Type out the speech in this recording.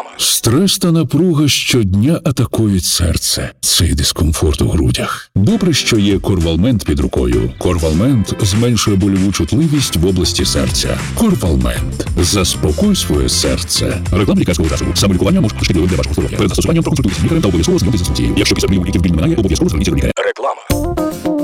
Стрес та напруга щодня атакують серце. Цей дискомфорт у грудях. Добре, що є Корвалмент під рукою. Корвалмент зменшує больову чутливість в області серця. Корвалмент. Заспокой своє серце. Реклама лікарського засобу. Самолікування може бути шкідливим для вашого здоров'я. Перед застосуванням проконсультуйтесь з лікарем та обов'язково знайомтесь з інструкцією. Якщо після прийому ліків біль минає, обов'язково зверніться до лікаря. Реклама.